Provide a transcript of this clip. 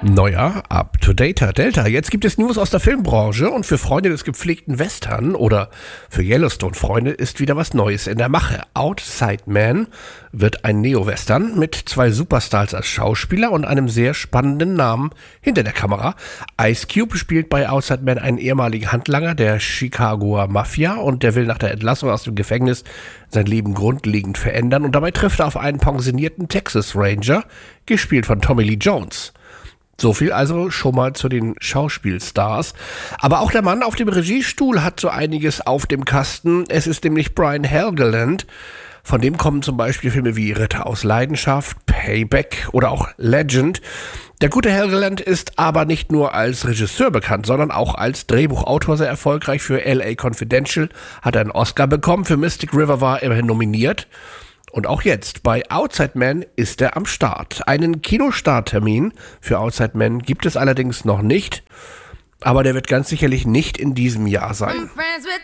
Neuer Up-to-Dater Delta. Jetzt gibt es News aus der Filmbranche und für Freunde des gepflegten Western oder für Yellowstone-Freunde ist wieder was Neues in der Mache. Outside Man wird ein Neo-Western mit 2 Superstars als Schauspieler und einem sehr spannenden Namen hinter der Kamera. Ice Cube spielt bei Outside Man einen ehemaligen Handlanger der Chicagoer Mafia und der will nach der Entlassung aus dem Gefängnis sein Leben grundlegend verändern und dabei trifft er auf einen pensionierten Texas Ranger, gespielt von Tommy Lee Jones. So viel also schon mal zu den Schauspielstars. Aber auch der Mann auf dem Regiestuhl hat so einiges auf dem Kasten. Es ist nämlich Brian Helgeland. Von dem kommen zum Beispiel Filme wie Ritter aus Leidenschaft, Payback oder auch Legend. Der gute Helgeland ist aber nicht nur als Regisseur bekannt, sondern auch als Drehbuchautor sehr erfolgreich. Für LA Confidential hat er einen Oscar bekommen. Für Mystic River war er immerhin nominiert. Und auch jetzt, bei Outside Man ist er am Start. Einen Kinostarttermin für Outside Man gibt es allerdings noch nicht, aber der wird ganz sicherlich nicht in diesem Jahr sein.